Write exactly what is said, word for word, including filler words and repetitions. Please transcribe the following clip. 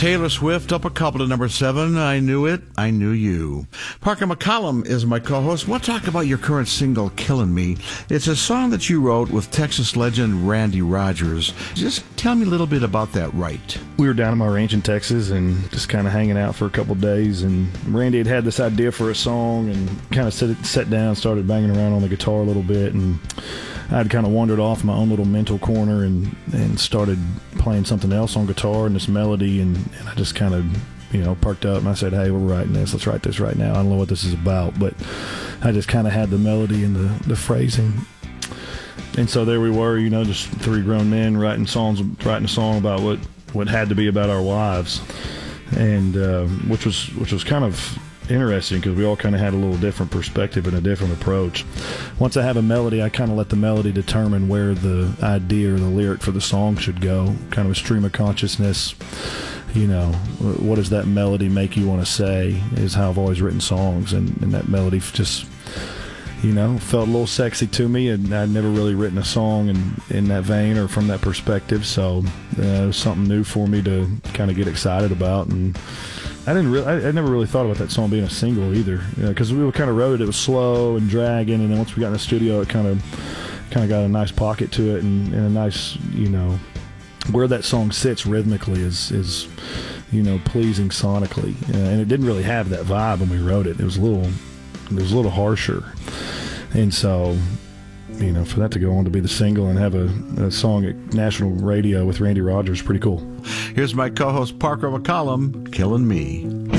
Taylor Swift up a couple to number seven. I Knew It, I Knew You. Parker McCollum is my co-host. We'll talk about your current single, Killing Me. It's a song that you wrote with Texas legend Randy Rogers. Just tell me a little bit about that right. We were down at my ranch in Texas and just kind of hanging out for a couple days, and Randy had had this idea for a song and kind of sat, sat down, started banging around on the guitar a little bit, and I'd kind of wandered off my own little mental corner and, and started playing something else on guitar and this melody, and, and I just kind of, you know, perked up and I said, hey, we're writing this. Let's write this right now. I don't know what this is about, but I just kind of had the melody and the, the phrasing. And so there we were, you know, just three grown men writing songs, writing a song about what, what had to be about our wives, and uh, which was which was kind of interesting because we all kind of had a little different perspective and a different approach. Once I have a melody, I kind of let the melody determine where the idea or the lyric for the song should go, kind of a stream of consciousness. You know, what does that melody make you want to say is how I've always written songs, and, and that melody just, you know, felt a little sexy to me, and I'd never really written a song in, in that vein or from that perspective, so uh, it was something new for me to kind of get excited about. And I didn't really, I, I never really thought about that song being a single either, because you know, we kind of wrote it, it was slow and dragging, and then once we got in the studio, it kind of kind of got a nice pocket to it, and, and a nice, you know, where that song sits rhythmically is, is you know, pleasing sonically, uh, and it didn't really have that vibe when we wrote it. It was a little, it was a little harsher, and so, you know, for that to go on to be the single and have a, a song at national radio with Randy Rogers, pretty cool. Here's my co-host Parker McCollum, Killing Me.